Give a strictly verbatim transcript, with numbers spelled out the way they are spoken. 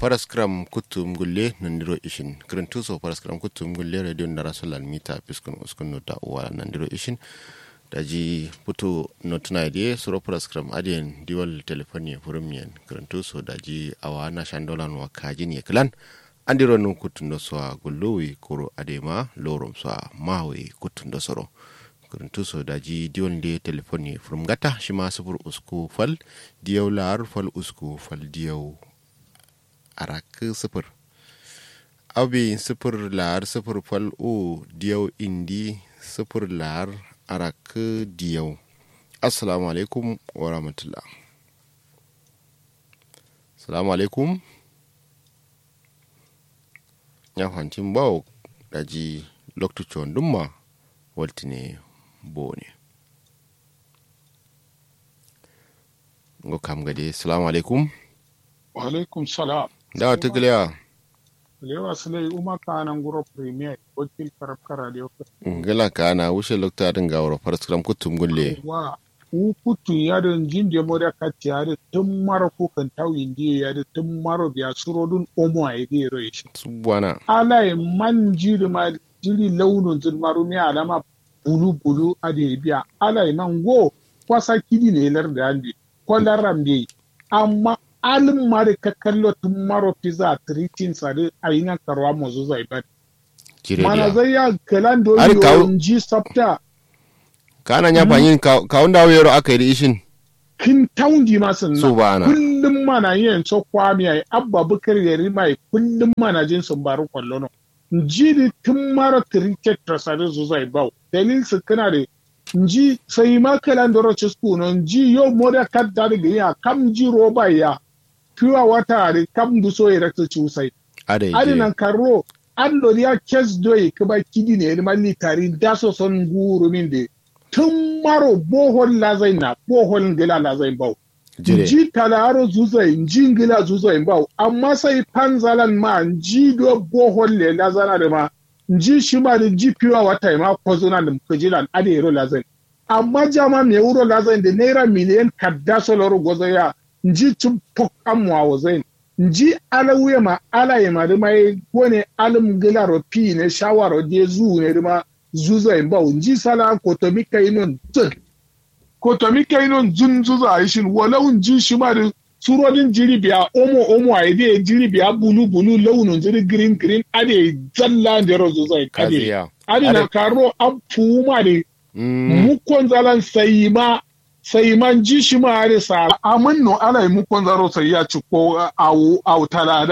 paraskram kutum gulle nandiro ishin krentuso paraskram kutum gulle radio narasolan mita piskun uskun nota uwa nandiro ishin daji puto notuna die suro paraskram adien diwal telefoni furumien krentuso daji awana shandolan wa kajin yeklan andiro nu kutundo soa gulluwi kuro adema lorom soa mawi kutundo soro krentuso daji diwal de telefoni furum gata shima sufur usku fal diyaw lar fal usku fal diyaw arak sifir abi sifir lar sifir fal o diyaw indi sifir lar arak diyaw. Assalamu alaikum wa rahmatullah. Assalamu alaikum ya hantin bawo daji lokacin dumma waltine bone ngo kam gade. Assalamu alaikum. Wa alaikum salam. Da ta giliya. Lewa Sulai Umar Kanan Guro Premier wakil karafka radio. Gila kana wuce lokta din ga wuro farskram kutum gulle. Wa u kutu yadin jinde moda kati yadin tun mara kukan tawin diye yadin tun mara biya surodun omo a yadi ro ishi. Subwana. Alai man jiri ma jiri launin zirmaru mi alama bulu bulu ade biya. Alai man go kwasa kidi ne lar da andi. Kwalaram bi amma alin mari ka kallo tun maro pizza tritin sare a yi nan karwa mazu zai ba. Mana zai ya kalan da yi ji sabta. Kana ya fanyin kawun da wayaro aka yi ishin. Kin taundi masu na. Subhana. Kullum mana yin so kwami ai abba bukar yari mai kullum mana jin sun baru kwallo no. Ji ni tun maro tritin sare zu zai ba. Dalil su kana da nji sai ma kalan da roce su no nji yo moda kadda da ya kam ji roba ya. Pure water da kam du so erecto chusai ade ade nan karro allo ya kes doy kuba kidi ne mali tari daso son guru min de tun maro bohol la zaina bohol ngila la zain baw ji talaro zuzai njingila zuzai baw amma sai panzalan ma ji do bohol le la zana da ma nji shima da ji pure water ma kozuna da kujilan ade ro la zain amma jama me euro la zain de naira miliyan kaddaso loro gozaya nji cin pokan wawazai nji alawuya ma alaye ma da mai wani alim gilaro pi ne shawaro de zu ne ma zuza in bawo nji sala kotomika inon tun kotomika inon zun zuza a ishin walau nji shi ma da surodin jiri biya omo omo a ide jiri biya bulu bulu launin jiri green green ade zalla da ro zuza ade ade na karo an fuma da mukon zalan sai ma sai man ji shi ma are sa amin no ana yi mukon zaro sai ya ci ko a a tala